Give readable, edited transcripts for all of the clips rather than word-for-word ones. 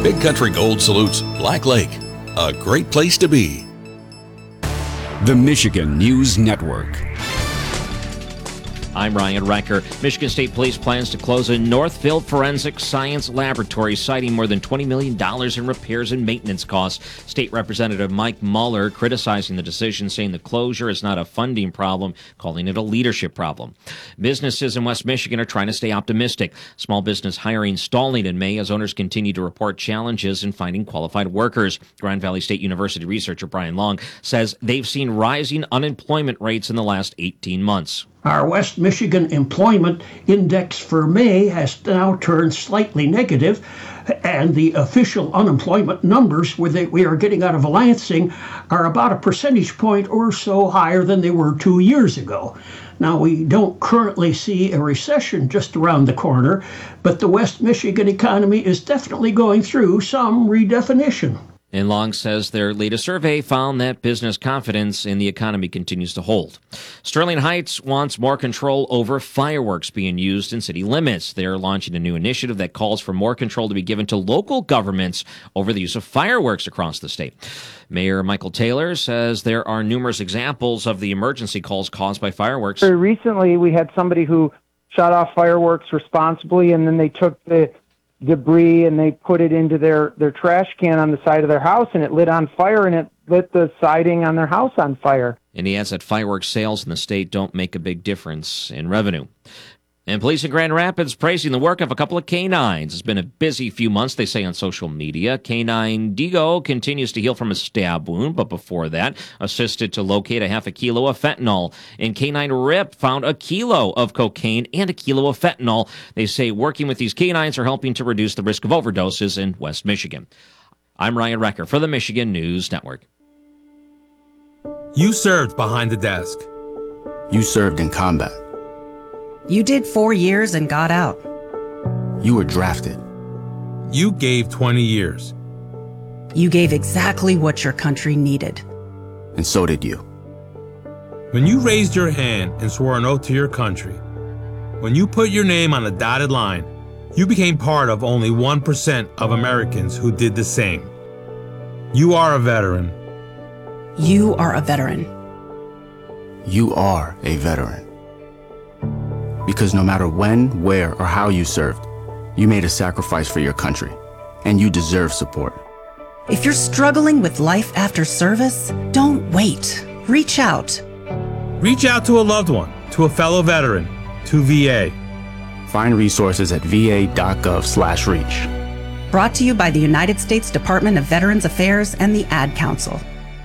Big Country Gold salutes Black Lake, a great place to be. The Michigan News Network. I'm Ryan Recker. Michigan State Police plans to close a Northfield Forensic Science Laboratory, citing more than $20 million in repairs and maintenance costs. State Representative Mike Muller criticizing the decision, saying the closure is not a funding problem, calling it a leadership problem. Businesses in West Michigan are trying to stay optimistic. Small business hiring stalling in May as owners continue to report challenges in finding qualified workers. Grand Valley State University researcher Brian Long says they've seen rising unemployment rates in the last 18 months. Our West Michigan Employment Index for May has now turned slightly negative, and the official unemployment numbers we are getting out of Lansing are about a percentage point or so higher than they were 2 years ago. Now, we don't currently see a recession just around the corner, but the West Michigan economy is definitely going through some redefinition. And Long says their latest survey found that business confidence in the economy continues to hold. Sterling Heights wants more control over fireworks being used in city limits. They're launching a new initiative that calls for more control to be given to local governments over the use of fireworks across the state. Mayor Michael Taylor says there are numerous examples of the emergency calls caused by fireworks. Very recently, we had somebody who shot off fireworks responsibly, and then they took the debris and they put it into their trash can on the side of their house, and it lit on fire, and it lit the siding on their house on fire. And he adds that fireworks sales in the state don't make a big difference in revenue. And police in Grand Rapids praising the work of a couple of canines. It's been a busy few months, they say on social media. Canine Digo continues to heal from a stab wound, but before that, assisted to locate a half a kilo of fentanyl. And Canine Rip found a kilo of cocaine and a kilo of fentanyl. They say working with these canines are helping to reduce the risk of overdoses in West Michigan. I'm Ryan Recker for the Michigan News Network. You served behind the desk. You served in combat. You did 4 years and got out. You were drafted. You gave 20 years. You gave exactly what your country needed. And so did you. When you raised your hand and swore an oath to your country, when you put your name on a dotted line, you became part of only 1% of Americans who did the same. You are a veteran. You are a veteran. You are a veteran. Because no matter when, where, or how you served, you made a sacrifice for your country, and you deserve support. If you're struggling with life after service, don't wait. Reach out. Reach out to a loved one, to a fellow veteran, to VA. Find resources at va.gov/reach. Brought to you by the United States Department of Veterans Affairs and the Ad Council.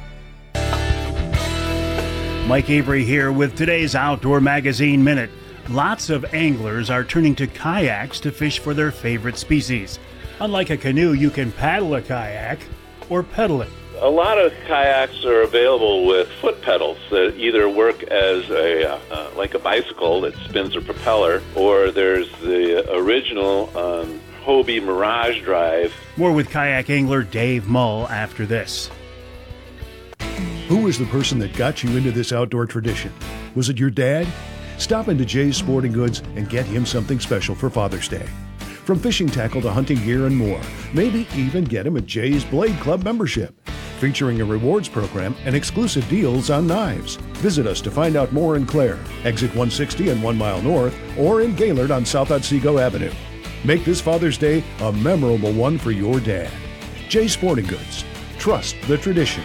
Mike Avery here with today's Outdoor Magazine Minute. Lots of anglers are turning to kayaks to fish for their favorite species. Unlike a canoe, you can paddle a kayak or pedal it. A lot of kayaks are available with foot pedals that either work as like a bicycle that spins a propeller, or there's the original Hobie Mirage Drive. More with kayak angler Dave Mull after this. Who was the person that got you into this outdoor tradition? Was it your dad? Stop into Jay's Sporting Goods and get him something special for Father's Day. From fishing tackle to hunting gear and more. Maybe even get him a Jay's Blade Club membership, featuring a rewards program and exclusive deals on knives. Visit us to find out more in Clare, exit 160 and 1 mile north, or in Gaylord on South Otsego Avenue. Make this Father's Day a memorable one for your dad. Jay's Sporting Goods. Trust the tradition.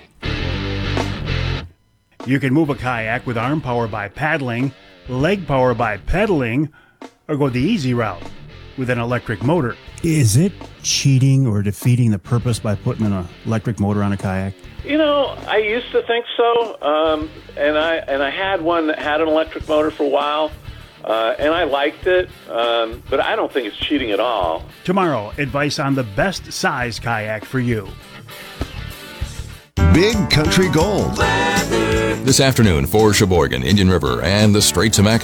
You can move a kayak with arm power by paddling, leg power by pedaling, or go the easy route with an electric motor. Is it cheating or defeating the purpose by putting an electric motor on a kayak? You know, I used to think so, and I had one that had an electric motor for a while, and I liked it, but I don't think it's cheating at all. Tomorrow, advice on the best size kayak for you. Big Country Gold. This afternoon for Sheboygan, Indian River, and the Straits of Mackinac.